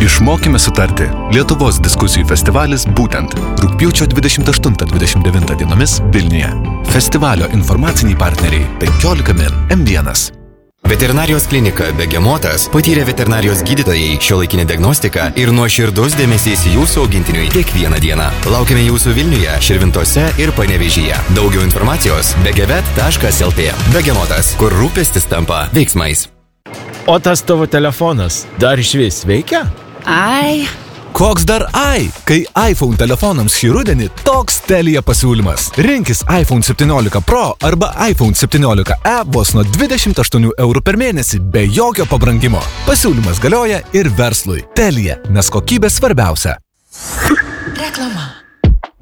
Išmokime sutarti. Lietuvos diskusijų festivalis būtent rugpjūčio 28-29 dienomis Vilniuje. Festivalio informaciniai partneriai 15 min M1. Veterinarijos klinika Begemotas patyrė veterinarijos gydytojai, šiuolaikinė diagnostika ir nuoširdus dėmesys jūsų augintiniui kiekvieną dieną. Laukiame jūsų Vilniuje, Širvintose ir Panevėžyje. Daugiau informacijos begevet.lt. Begemotas, kur rūpestis tampa veiksmais. O tas tavo telefonas dar išvis veikia? Ai. Koks dar ai? Kai iPhone telefonams šį rudenį toks Telia pasiūlymas. Rinkis iPhone 17 Pro arba iPhone 17e vos nuo 28 eurų per mėnesį be jokio pabrangimo. Pasiūlymas galioja ir verslui. Telia, nes kokybė svarbiausia. Reklama.